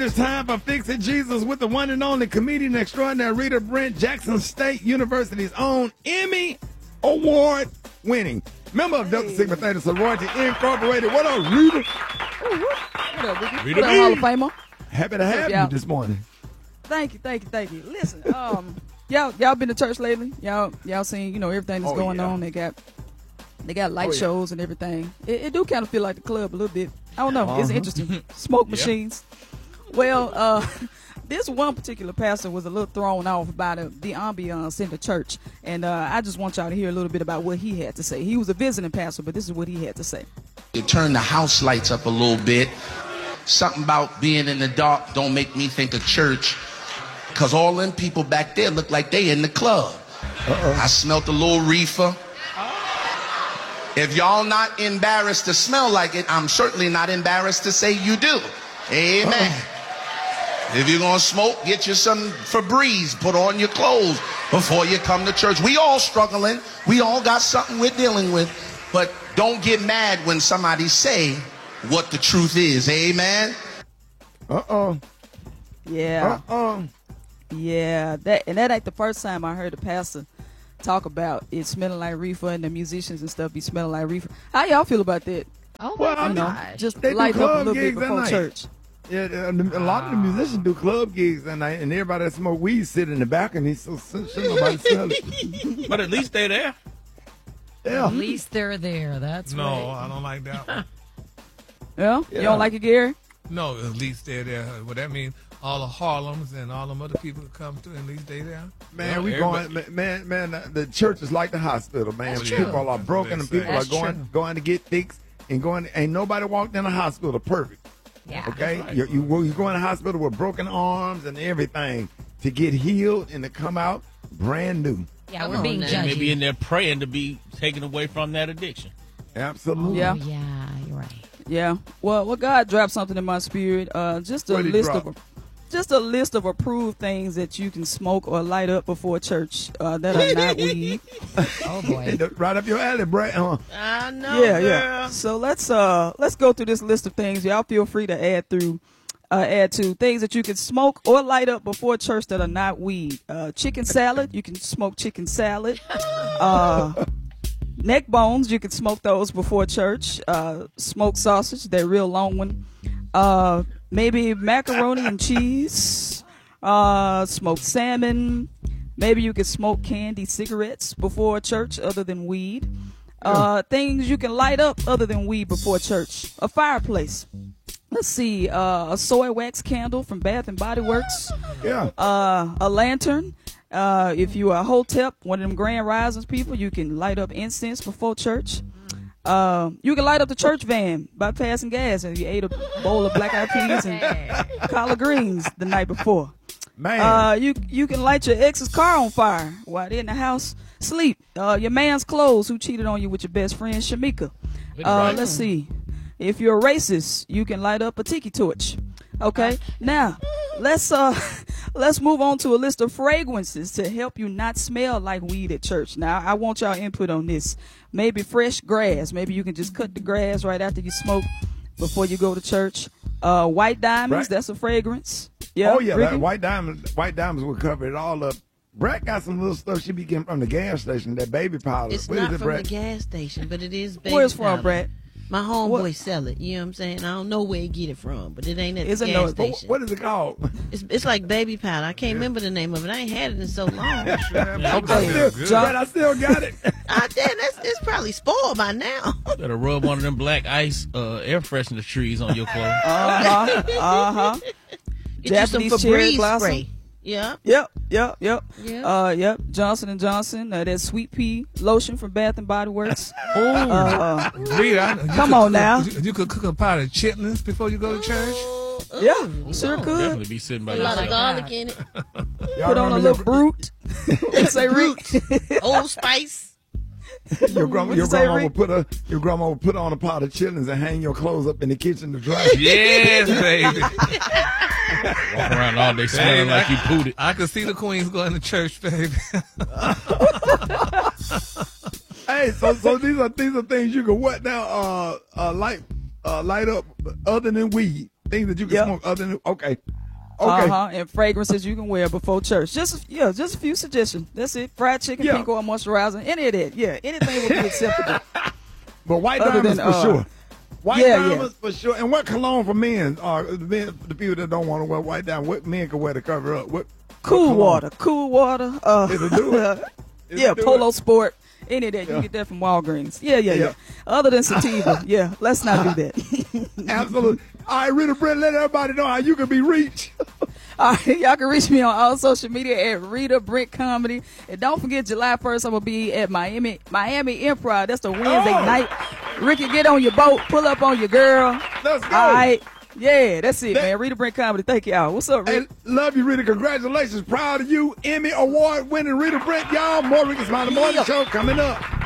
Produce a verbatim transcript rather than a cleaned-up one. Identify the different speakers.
Speaker 1: It's time for Fix It Jesus with the one and only comedian extraordinary Rita Brent, Jackson State University's own Emmy Award winning member of Delta Sigma Theta Sorority Incorporated. What up, Rita?
Speaker 2: What up, Ricky?
Speaker 3: Rita
Speaker 2: What up,
Speaker 3: B.
Speaker 2: Hall of Famer?
Speaker 1: Happy to have
Speaker 2: y'all?
Speaker 1: you this morning.
Speaker 2: Thank you, thank you, thank you. Listen, um, y'all, y'all been to church lately? Y'all, y'all seen, you know, everything that's
Speaker 1: Oh,
Speaker 2: going
Speaker 1: yeah.
Speaker 2: on. They got, they got light
Speaker 1: Oh, yeah.
Speaker 2: shows and everything. It, it do kind of feel like the club a little bit. I don't know. It's
Speaker 1: Uh-huh.
Speaker 2: interesting. Smoke machines. Well, uh, this one particular pastor was a little thrown off by the, the ambiance in the church, and uh, I just want y'all to hear a little bit about what he had to say. He was a visiting pastor, but this is what he had to say.
Speaker 4: You turn the house lights up a little bit. Something about being in the dark don't make me think of church, because all them people back there look like they in the club. Uh-oh. I smelt a little reefer. If y'all not embarrassed to smell like it, I'm certainly not embarrassed to say you do. Amen. Uh-oh. If you're going to smoke, get you some Febreze, put on your clothes before you come to church. We all struggling. We all got something we're dealing with. But don't get mad when somebody say what the truth is. Amen.
Speaker 1: Uh-oh.
Speaker 2: Yeah.
Speaker 1: Uh-oh.
Speaker 2: Yeah. That and that ain't the first time I heard a pastor talk about it smelling like reefer and the musicians and stuff be smelling like reefer. How y'all feel about that?
Speaker 5: Oh
Speaker 1: Well,
Speaker 5: my
Speaker 1: I
Speaker 2: You know,
Speaker 5: gosh.
Speaker 2: just
Speaker 1: They do
Speaker 2: light up a
Speaker 1: club
Speaker 2: little bit
Speaker 1: gigs at
Speaker 2: before
Speaker 1: night.
Speaker 2: church.
Speaker 1: Yeah, uh, the- a lot of the musicians do club gigs at night, and everybody that smoke weed sit in the balcony, so so- should nobody smell it.
Speaker 3: But at least they're there.
Speaker 1: Yeah.
Speaker 5: At least they're there. That's
Speaker 3: No,
Speaker 5: right.
Speaker 3: I don't like that one.
Speaker 2: Yeah? You
Speaker 1: Yeah.
Speaker 2: don't like it, Gary?
Speaker 3: No, at least they're there. What that means, all the Harlems and all them other people that come through, at least they there.
Speaker 1: Man,
Speaker 3: Well,
Speaker 1: we
Speaker 3: everybody-
Speaker 1: going, man, man, man, the church is like the hospital, man.
Speaker 5: That's
Speaker 1: People
Speaker 5: true.
Speaker 1: are
Speaker 3: That's
Speaker 1: broken
Speaker 3: what
Speaker 1: and
Speaker 3: they
Speaker 1: people
Speaker 3: say.
Speaker 1: are
Speaker 5: That's
Speaker 1: going,
Speaker 5: true.
Speaker 1: going to get fixed and going, ain't nobody walked in a hospital perfect.
Speaker 5: Yeah.
Speaker 1: Okay,
Speaker 3: right.
Speaker 1: you you you go in the hospital with broken arms and everything to get healed and to come out brand new.
Speaker 5: Yeah,
Speaker 2: Come
Speaker 5: we're
Speaker 2: on
Speaker 5: being
Speaker 2: now.
Speaker 5: judgy.
Speaker 6: Maybe in there praying to be taken away from that addiction.
Speaker 1: Absolutely.
Speaker 2: Yeah.
Speaker 5: Oh, yeah, you're right.
Speaker 2: Yeah. Well, well, God dropped something in my spirit. Uh, just a
Speaker 1: What'd he
Speaker 2: list
Speaker 1: drop?
Speaker 2: of, just a list of approved things that you can smoke or light up before church uh, that are not weed.
Speaker 5: Oh boy.
Speaker 1: And the- right up your alley, Brad. Huh?
Speaker 5: I know.
Speaker 2: Yeah, yeah. So let's uh let's go through this list of things. Y'all feel free to add through, uh, add to things that you can smoke or light up before church that are not weed. Uh, chicken salad, you can smoke chicken salad. Uh, neck bones, you can smoke those before church. Uh, smoked sausage, that real long one. Uh, maybe macaroni and cheese. Uh, smoked salmon. Maybe you can smoke candy cigarettes before church other than weed. Uh, things you can light up other than weed before church. A fireplace. Let's see. Uh, a soy wax candle from Bath and Body Works.
Speaker 1: Yeah.
Speaker 2: Uh, a lantern. Uh, if you are a Hotep, one of them Grand Risings people, you can light up incense before church. Uh, you can light up the church van by passing gas, and you ate a bowl of black eyed peas and collard greens the night before.
Speaker 1: Man.
Speaker 2: Uh, you you can light your ex's car on fire while they're in the house sleep. Uh, your man's clothes who cheated on you with your best friend Shamika. Uh, let's see. If you're a racist, you can light up a tiki torch. Okay. Now, let's uh let's move on to a list of fragrances to help you not smell like weed at church. Now, I want y'all input on this. Maybe fresh grass. Maybe you can just cut the grass right after you smoke before you go to church. Uh, white diamonds.
Speaker 1: Right.
Speaker 2: That's a fragrance. Yeah.
Speaker 1: oh yeah,
Speaker 2: Ricky?
Speaker 1: that white diamonds, white diamonds will cover it all up. Brett got some little stuff she be getting from the gas station. That baby powder.
Speaker 7: It's
Speaker 1: What is
Speaker 7: not
Speaker 1: it,
Speaker 7: from
Speaker 1: Brett?
Speaker 7: the gas station, but it is baby
Speaker 2: Where's from,
Speaker 7: powder.
Speaker 2: Brett?
Speaker 7: My homeboy
Speaker 2: What?
Speaker 7: sell it. You know what I'm saying? I don't know where he get it from, but it ain't at
Speaker 2: It's
Speaker 7: the
Speaker 2: a
Speaker 7: gas
Speaker 2: no-
Speaker 1: But
Speaker 7: station.
Speaker 1: what is it called?
Speaker 7: It's, it's like baby powder. I can't remember the name of it. I ain't had it in so long.
Speaker 1: I
Speaker 2: Okay.
Speaker 1: still,
Speaker 3: Good.
Speaker 1: Brett, I still got it.
Speaker 7: Ah, damn, that's it's probably spoiled by now.
Speaker 6: Better rub one of them black ice uh, air freshener trees on your clothes.
Speaker 2: Uh huh. Uh huh.
Speaker 7: Get you some
Speaker 2: Japanese cherry
Speaker 7: Febreze
Speaker 2: blossom.
Speaker 7: spray. Yeah.
Speaker 2: Yep, yep, yep.
Speaker 7: Yep.
Speaker 2: Uh, yep. Johnson and Johnson. Uh, that sweet pea lotion from Bath and Body Works.
Speaker 3: Oh,
Speaker 2: Uh,
Speaker 3: Rita, I- you
Speaker 2: Come
Speaker 3: could
Speaker 2: on
Speaker 3: cook-
Speaker 2: now.
Speaker 3: You, you could cook a pot of chitlins before you go to church.
Speaker 2: yeah, sure could.
Speaker 6: Definitely be sitting by
Speaker 7: A lot of
Speaker 6: yourself.
Speaker 7: garlic in it.
Speaker 1: Y'all
Speaker 2: Put on a
Speaker 1: remember
Speaker 2: little
Speaker 1: your-
Speaker 2: brute. Say Rick.
Speaker 7: Old Spice.
Speaker 1: Your grandma,
Speaker 2: What'd
Speaker 1: your
Speaker 2: you say,
Speaker 1: grandma
Speaker 2: Rick?
Speaker 1: would put a your grandma would put on a pot of chitlins and hang your clothes up in the kitchen to dry.
Speaker 3: Yes, baby.
Speaker 6: Walk around all day smelling like you pooed it.
Speaker 3: I could see the queens going to church, baby.
Speaker 1: Hey, so so these are these are things you can what now? Uh, uh light uh light up other than weed. things that you can
Speaker 2: Yep.
Speaker 1: smoke other than okay.
Speaker 2: Uh
Speaker 1: Okay.
Speaker 2: huh. And fragrances you can wear before church. Just yeah, just a few suggestions. That's it. Fried chicken,
Speaker 1: Yeah.
Speaker 2: pink oil moisturizer, any of that. Yeah, anything will be acceptable.
Speaker 1: But white
Speaker 2: Other
Speaker 1: diamonds
Speaker 2: than,
Speaker 1: for
Speaker 2: uh,
Speaker 1: sure. White
Speaker 2: yeah, yeah.
Speaker 1: diamonds for sure. And what cologne for men? Or the men, the people that don't want to wear white diamonds, what men can wear to cover up? What?
Speaker 2: Cool
Speaker 1: what cologne?
Speaker 2: water, cool water. Uh,
Speaker 1: It'll do it. It'll
Speaker 2: yeah,
Speaker 1: do
Speaker 2: Polo
Speaker 1: it.
Speaker 2: Sport. Any of that. You
Speaker 1: Yeah.
Speaker 2: get that from Walgreens. Yeah, yeah,
Speaker 1: Yeah.
Speaker 2: yeah. Other than sativa. Yeah, let's not do that.
Speaker 1: Absolutely. All right, Rita Brent, let everybody know how you can be reached.
Speaker 2: All right, y'all can reach me on all social media at Rita Brent Comedy. And don't forget, July first, I'm going to be at Miami Miami Improv. That's the Wednesday
Speaker 1: Oh.
Speaker 2: night. Ricky, get on your boat. Pull up on your girl.
Speaker 1: Let's go.
Speaker 2: All right. Yeah, that's it,
Speaker 1: That-
Speaker 2: man. Rita Brent Comedy. Thank y'all. What's up,
Speaker 1: Hey,
Speaker 2: Rick?
Speaker 1: love you, Rita. Congratulations. Proud of you. Emmy Award winning Rita Brent, y'all. More Ricky Smiley Morning
Speaker 2: Yeah.
Speaker 1: Show coming up.